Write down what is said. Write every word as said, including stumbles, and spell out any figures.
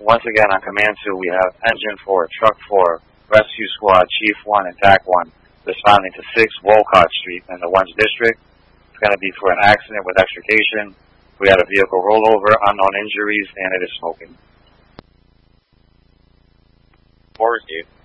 Once again, on Command two, we have Engine four, Truck four, Rescue Squad, Chief one, and D A C one responding to six Wolcott Street in the Ones District. It's going to be for an accident with extrication. We had a vehicle rollover, unknown injuries, and it is smoking. Four received.